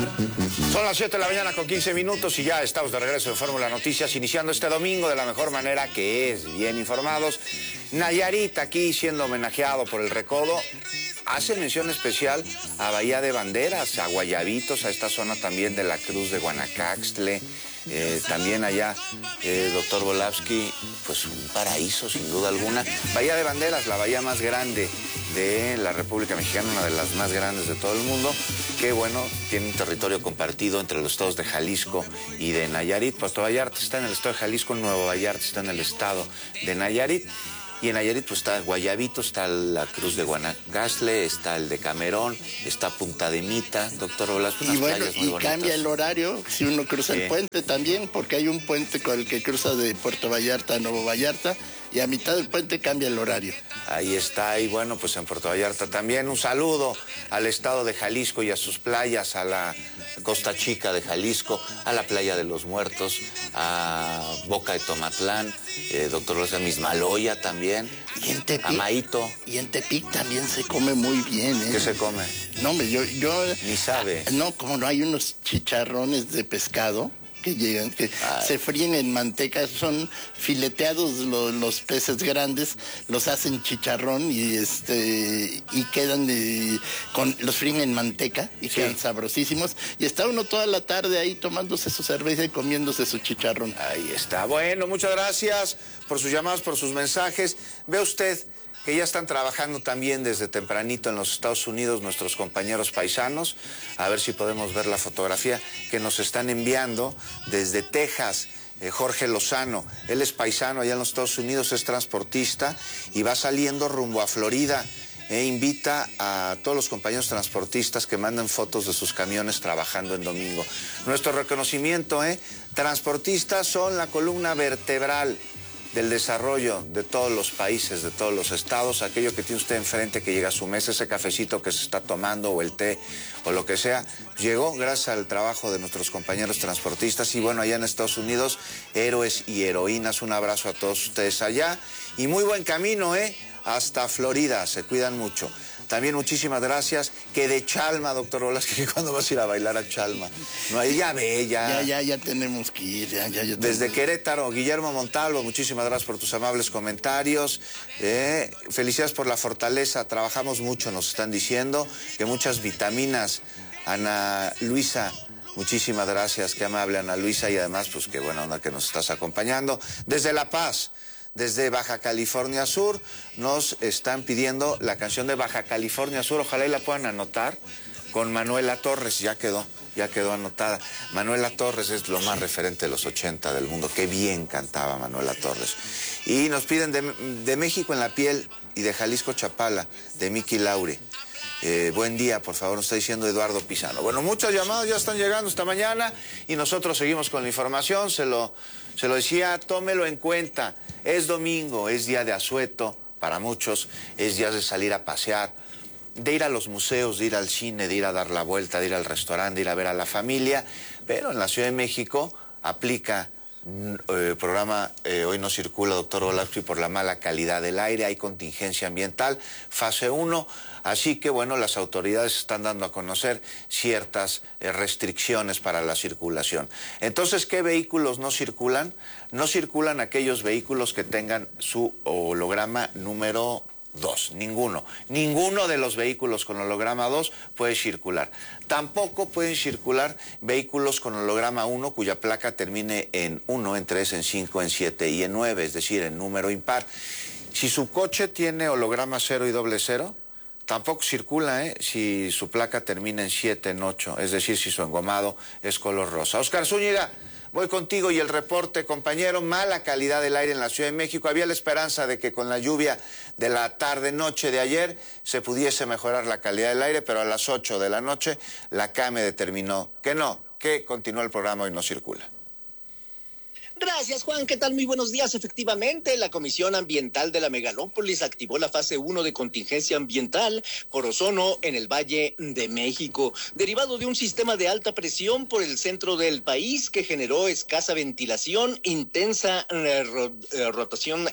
Son las 7 de la mañana con 15 minutos y ya estamos de regreso en Fórmula Noticias, iniciando este domingo de la mejor manera, que es bien informados. Nayarit, aquí siendo homenajeado por el Recodo, hace mención especial a Bahía de Banderas, a Guayabitos, a esta zona también de la Cruz de Guanacaxtle. También allá, doctor Volavsky, pues un paraíso sin duda alguna. Bahía de Banderas, la bahía más grande de la República Mexicana, una de las más grandes de todo el mundo, que bueno, tiene un territorio compartido entre los estados de Jalisco y de Nayarit. Puerto Vallarta está en el estado de Jalisco, Nuevo Vallarta está en el estado de Nayarit. Y en Nayarit pues está Guayabito, está la Cruz de Guanacaxtle, está el de Camerón, está Punta de Mita, doctor Velasco, unas playas muy bonitas. Cambia el horario si uno cruza el puente también, porque hay un puente con el que cruza de Puerto Vallarta a Nuevo Vallarta, y a mitad del puente cambia el horario. Ahí está, y bueno, pues en Puerto Vallarta también un saludo al estado de Jalisco y a sus playas, a la Costa Chica de Jalisco, a la Playa de los Muertos, a Boca de Tomatlán, doctor Rosa Mismaloya también, y en Tepic, a Maito. Y en Tepic también se come muy bien, ¿eh? ¿Qué se come? No, hombre, yo... Ni sabe. No, como no, hay unos chicharrones de pescado que llegan, que se fríen en manteca, son fileteados los peces grandes, los hacen chicharrón y quedan los fríen en manteca y quedan sabrosísimos, y está uno toda la tarde ahí tomándose su cerveza y comiéndose su chicharrón. Ahí está. Bueno, muchas gracias por sus llamadas, por sus mensajes. Ve usted que ya están trabajando también desde tempranito en los Estados Unidos nuestros compañeros paisanos. A ver si podemos ver la fotografía que nos están enviando desde Texas. Jorge Lozano, él es paisano allá en los Estados Unidos, es transportista y va saliendo rumbo a Florida. Invita a todos los compañeros transportistas que manden fotos de sus camiones trabajando en domingo. Nuestro reconocimiento, transportistas son la columna vertebral del desarrollo de todos los países, de todos los estados. Aquello que tiene usted enfrente que llega a su mesa, ese cafecito que se está tomando o el té o lo que sea, llegó gracias al trabajo de nuestros compañeros transportistas. Y bueno, allá en Estados Unidos, héroes y heroínas, un abrazo a todos ustedes allá y muy buen camino, hasta Florida, se cuidan mucho. También muchísimas gracias. Que de Chalma, doctor Volavsky, ¿cuándo vas a ir a bailar a Chalma? No, ya ve, Ya tenemos que ir. Desde Querétaro, Guillermo Montalvo, muchísimas gracias por tus amables comentarios. Felicidades por la fortaleza, trabajamos mucho, nos están diciendo, que muchas vitaminas. Ana Luisa, muchísimas gracias, qué amable Ana Luisa, y además, pues qué buena onda que nos estás acompañando. Desde La Paz, desde Baja California Sur, nos están pidiendo la canción de Baja California Sur, ojalá y la puedan anotar, con Manuela Torres, ya quedó anotada. Manuela Torres es lo más referente de los 80 del mundo, qué bien cantaba Manuela Torres. Y nos piden de México en la piel y de Jalisco Chapala, de Miki Laure. Buen día, por favor, nos está diciendo Eduardo Pisano. Bueno, muchas llamadas ya están llegando esta mañana y nosotros seguimos con la información, se lo decía, tómelo en cuenta. Es domingo, es día de asueto para muchos, es día de salir a pasear, de ir a los museos, de ir al cine, de ir a dar la vuelta, de ir al restaurante, de ir a ver a la familia, pero en la Ciudad de México aplica programa Hoy no circula, doctor Volavsky, por la mala calidad del aire, hay contingencia ambiental, fase 1, así que bueno, las autoridades están dando a conocer ciertas restricciones para la circulación. Entonces, ¿qué vehículos no circulan? No circulan aquellos vehículos que tengan su holograma número 2, ninguno de los vehículos con holograma 2 puede circular. Tampoco pueden circular vehículos con holograma 1 cuya placa termine en 1, en 3, en 5, en 7 y en 9, es decir, en número impar. Si su coche tiene holograma 0 y 00, tampoco circula, si su placa termina en 7, en 8, es decir, si su engomado es color rosa. Oscar Zúñiga, voy contigo y el reporte, compañero. Mala calidad del aire en la Ciudad de México. Había la esperanza de que con la lluvia de la tarde-noche de ayer se pudiese mejorar la calidad del aire, pero a las 8 de la noche la CAME determinó que no, que continúa el programa Hoy no circula. Gracias, Juan. ¿Qué tal? Muy buenos días. Efectivamente, la Comisión Ambiental de la Megalópolis activó la fase 1 de contingencia ambiental por ozono en el Valle de México, derivado de un sistema de alta presión por el centro del país que generó escasa ventilación, intensa rotación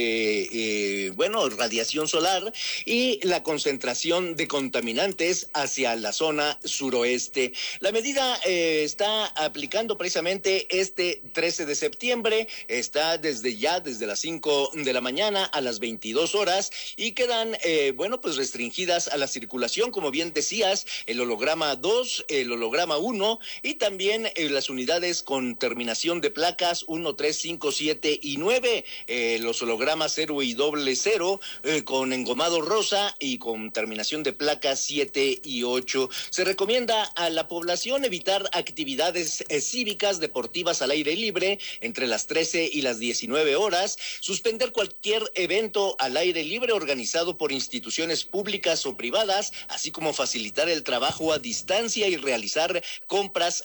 de radiación solar y la concentración de contaminantes hacia la zona suroeste. La medida está aplicando precisamente este 13 de septiembre. Está desde las 5 de la mañana a las 22 horas y quedan, restringidas a la circulación, como bien decías, el holograma 2, el holograma 1 y también las unidades con terminación de placas 1, 3, 5, 7 y 9, los hologramas 0 y 00 con engomado rosa y con terminación de placas 7 y 8. Se recomienda a la población evitar actividades cívicas, deportivas al aire libre, entre las 13 y las 19 horas, suspender cualquier evento al aire libre organizado por instituciones públicas o privadas, así como facilitar el trabajo a distancia y realizar compras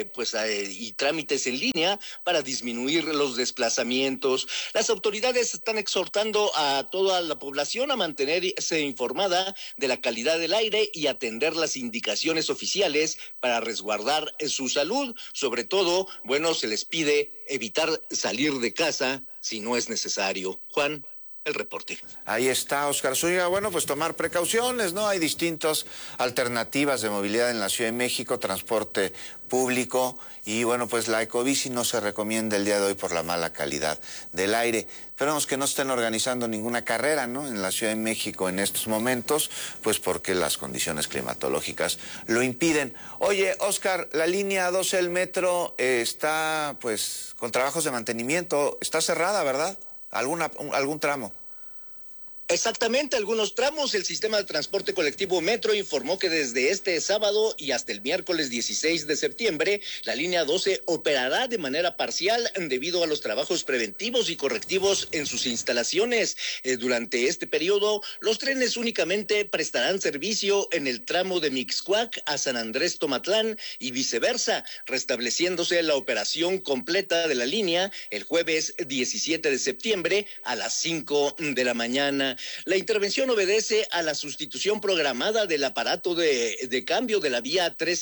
y trámites en línea para disminuir los desplazamientos. Las autoridades están exhortando a toda la población a mantenerse informada de la calidad del aire y atender las indicaciones oficiales para resguardar su salud. Sobre todo, se les pide evitar salir de casa si no es necesario. Juan, el reporte. Ahí está, Oscar Zúñiga. Bueno, pues tomar precauciones, ¿no? Hay distintas alternativas de movilidad en la Ciudad de México, transporte público y pues la ecobici no se recomienda el día de hoy por la mala calidad del aire. Esperemos que no estén organizando ninguna carrera, ¿no? En la Ciudad de México en estos momentos, pues porque las condiciones climatológicas lo impiden. Oye, Oscar, la línea 12 del metro está con trabajos de mantenimiento, está cerrada, ¿verdad? ¿Algún tramo? Exactamente, algunos tramos. El sistema de transporte colectivo Metro informó que desde este sábado y hasta el miércoles 16 de septiembre, la línea 12 operará de manera parcial debido a los trabajos preventivos y correctivos en sus instalaciones. Durante este periodo, los trenes únicamente prestarán servicio en el tramo de Mixcoac a San Andrés Tomatlán y viceversa, restableciéndose la operación completa de la línea el jueves 17 de septiembre a las 5 de la mañana. La intervención obedece a la sustitución programada del aparato de cambio de la vía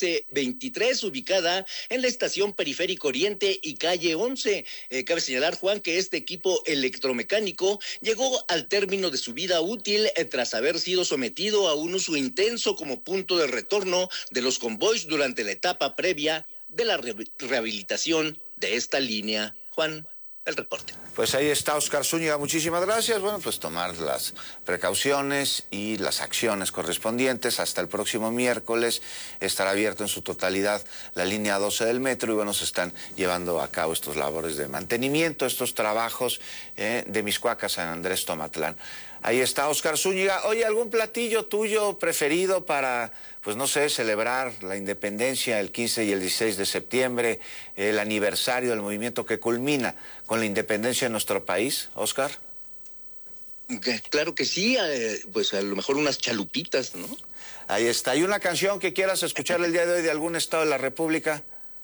1323 ubicada en la estación Periférico Oriente y calle 11. Cabe señalar, Juan, que este equipo electromecánico llegó al término de su vida útil tras haber sido sometido a un uso intenso como punto de retorno de los convoys durante la etapa previa de la rehabilitación de esta línea. Juan, el reporte. Pues ahí está Oscar Zúñiga, muchísimas gracias. Tomar las precauciones y las acciones correspondientes. Hasta el próximo miércoles estará abierto en su totalidad la línea 12 del metro y se están llevando a cabo estos labores de mantenimiento, estos trabajos de Mixcoac a San Andrés Tomatlán. Ahí está Oscar Zúñiga. Oye, ¿algún platillo tuyo preferido para, celebrar la independencia el 15 y el 16 de septiembre, el aniversario del movimiento que culmina con la independencia de nuestro país, Oscar? Claro que sí, a lo mejor unas chalupitas, ¿no? Ahí está. ¿Y una canción que quieras escuchar el día de hoy de algún estado de la República?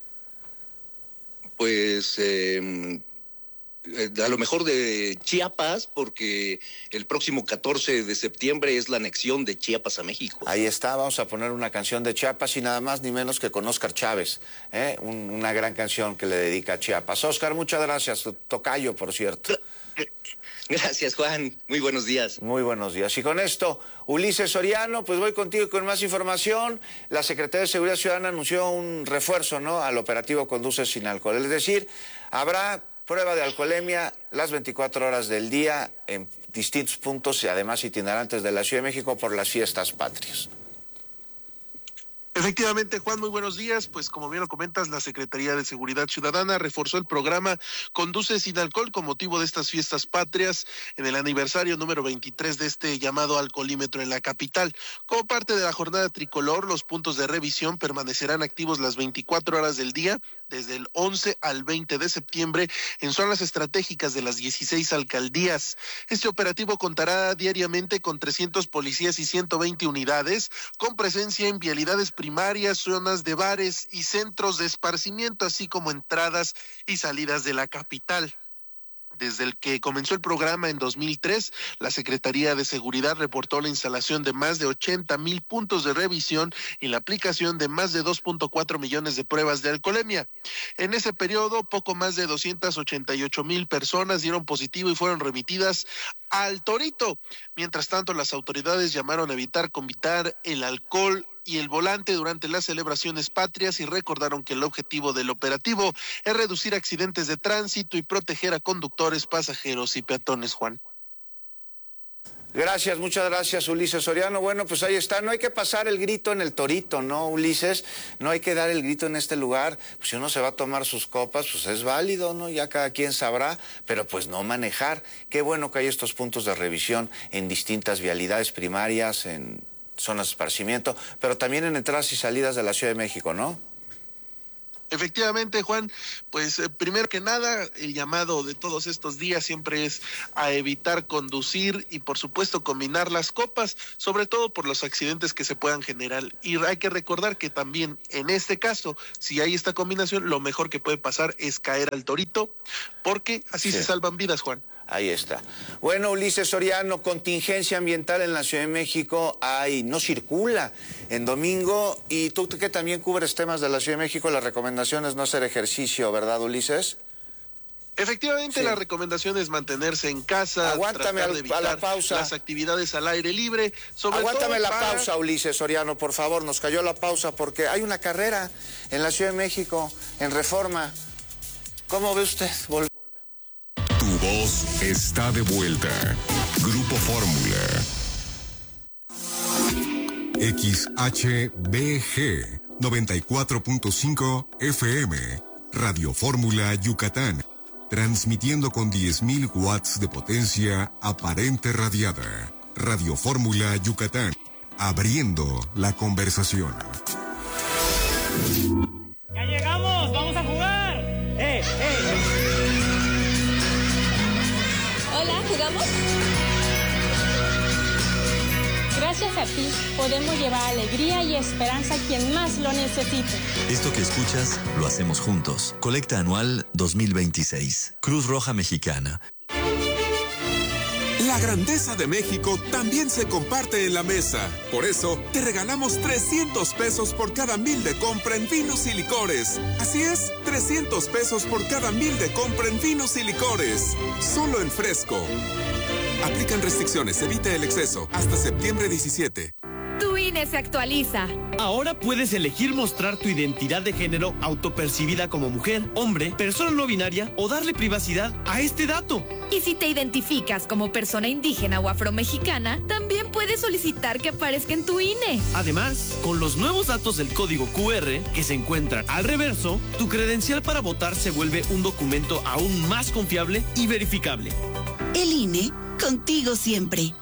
A lo mejor de Chiapas, porque el próximo 14 de septiembre es la anexión de Chiapas a México. Ahí está, vamos a poner una canción de Chiapas y nada más ni menos que con Óscar Chávez, una gran canción que le dedica a Chiapas. Óscar, muchas gracias, tocayo, por cierto. Gracias, Juan. Muy buenos días. Muy buenos días. Y con esto, Ulises Soriano, voy contigo con más información. La Secretaría de Seguridad Ciudadana anunció un refuerzo, al operativo Conduce sin alcohol. Es decir, habrá prueba de alcoholemia las 24 horas del día en distintos puntos y además itinerantes de la Ciudad de México por las fiestas patrias. Efectivamente, Juan, muy buenos días. Como bien lo comentas, la Secretaría de Seguridad Ciudadana reforzó el programa Conduce sin alcohol con motivo de estas fiestas patrias en el aniversario número 23 de este llamado alcoholímetro en la capital. Como parte de la jornada tricolor, los puntos de revisión permanecerán activos las 24 horas del día desde el 11 al 20 de septiembre en zonas estratégicas de las 16 alcaldías. Este operativo contará diariamente con 300 policías y 120 unidades, con presencia en vialidades primarias, zonas de bares y centros de esparcimiento, así como entradas y salidas de la capital. Desde el que comenzó el programa en 2003, la Secretaría de Seguridad reportó la instalación de más de 80,000 puntos de revisión y la aplicación de más de 2.4 millones de pruebas de alcoholemia. En ese periodo, poco más de 288,000 personas dieron positivo y fueron remitidas al Torito. Mientras tanto, las autoridades llamaron a evitar convitar el alcohol y el volante durante las celebraciones patrias y recordaron que el objetivo del operativo es reducir accidentes de tránsito y proteger a conductores, pasajeros y peatones, Juan. Gracias, muchas gracias, Ulises Soriano. Bueno, pues ahí está, no hay que pasar el grito en el Torito, ¿no, Ulises? No hay que dar el grito en este lugar. Pues si uno se va a tomar sus copas, pues es válido, ¿no? Ya cada quien sabrá, pero pues no manejar. Qué bueno que hay estos puntos de revisión en distintas vialidades primarias, en zonas de esparcimiento, pero también en entradas y salidas de la Ciudad de México, ¿no? Efectivamente, Juan, pues primero que nada, el llamado de todos estos días siempre es a evitar conducir y por supuesto combinar las copas, sobre todo por los accidentes que se puedan generar. Y hay que recordar que también en este caso, si hay esta combinación, lo mejor que puede pasar es caer al Torito, porque así se salvan vidas, Juan. Ahí está. Bueno, Ulises Soriano, contingencia ambiental en la Ciudad de México, no circula en domingo, y tú que también cubres temas de la Ciudad de México, la recomendación es no hacer ejercicio, ¿verdad, Ulises? Efectivamente, la recomendación es mantenerse en casa, aguántame tratar de evitar la pausa. Las actividades al aire libre. Aguántame la pausa, Ulises Soriano, por favor, nos cayó la pausa porque hay una carrera en la Ciudad de México, en Reforma. ¿Cómo ve usted? Tu voz está de vuelta. Grupo Fórmula. XHBG 94.5 FM. Radio Fórmula Yucatán. Transmitiendo con 10,000 watts de potencia aparente radiada. Radio Fórmula Yucatán. Abriendo la conversación. ¡Ya llegamos! ¡Vamos a jugar! Hola, ¿jugamos? Gracias a ti, podemos llevar alegría y esperanza a quien más lo necesite. Esto que escuchas, lo hacemos juntos. Colecta anual 2026. Cruz Roja Mexicana. La grandeza de México también se comparte en la mesa. Por eso, te regalamos 300 pesos por cada 1,000 de compra en vinos y licores. Así es, 300 pesos por cada 1,000 de compra en vinos y licores. Solo en Fresco. Aplican restricciones, evita el exceso. Hasta septiembre 17. Tu INE se actualiza. Ahora puedes elegir mostrar tu identidad de género autopercibida como mujer, hombre, persona no binaria o darle privacidad a este dato. Y si te identificas como persona indígena o afromexicana, también puedes solicitar que aparezca en tu INE. Además, con los nuevos datos del código QR que se encuentran al reverso, tu credencial para votar se vuelve un documento aún más confiable y verificable. El INE, contigo siempre.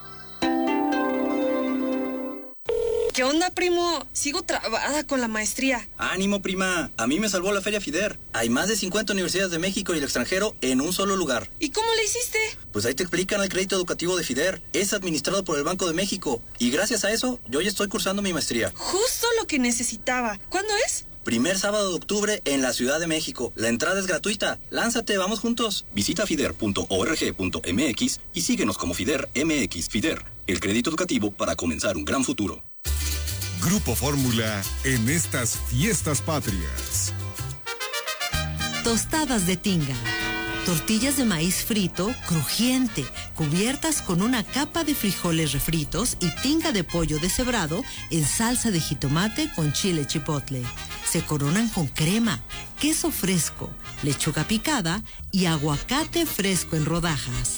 ¿Qué onda, primo? Sigo trabada con la maestría. Ánimo, prima. A mí me salvó la Feria FIDER. Hay más de 50 universidades de México y el extranjero en un solo lugar. ¿Y cómo le hiciste? Pues ahí te explican el crédito educativo de FIDER. Es administrado por el Banco de México. Y gracias a eso, yo ya estoy cursando mi maestría. Justo lo que necesitaba. ¿Cuándo es? Primer sábado de octubre en la Ciudad de México. La entrada es gratuita. Lánzate, vamos juntos. Visita fider.org.mx y síguenos como FIDER MX. FIDER, el crédito educativo para comenzar un gran futuro. Grupo Fórmula en estas fiestas patrias. Tostadas de tinga. Tortillas de maíz frito, crujiente, cubiertas con una capa de frijoles refritos y tinga de pollo deshebrado en salsa de jitomate con chile chipotle. Se coronan con crema, queso fresco, lechuga picada y aguacate fresco en rodajas.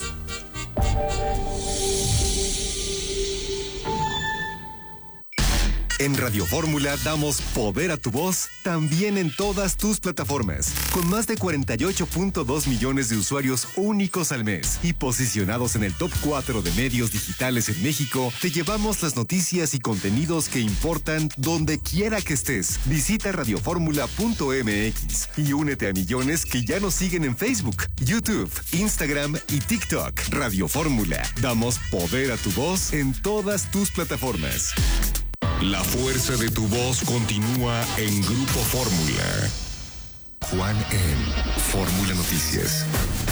En Radio Fórmula damos poder a tu voz también en todas tus plataformas, con más de 48.2 millones de usuarios únicos al mes y posicionados en el top 4 de medios digitales en México. Te llevamos las noticias y contenidos que importan donde quiera que estés. Visita radioformula.mx y únete a millones que ya nos siguen en Facebook, YouTube, Instagram y TikTok. Radio Fórmula, damos poder a tu voz en todas tus plataformas. La fuerza de tu voz continúa en Grupo Fórmula. Juan en Fórmula Noticias.